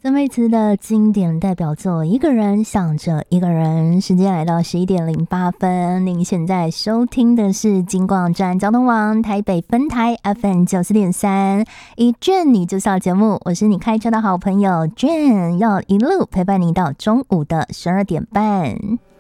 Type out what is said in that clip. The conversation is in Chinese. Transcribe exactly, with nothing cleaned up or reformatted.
曾沛慈的经典代表作《一个人想着一个人》，时间来到十一点零八分。您现在收听的是金广站交通网台北分台 F M 九四点三，一卷你就笑节目，我是你开车的好朋友卷，要一路陪伴你到中午的十二点半。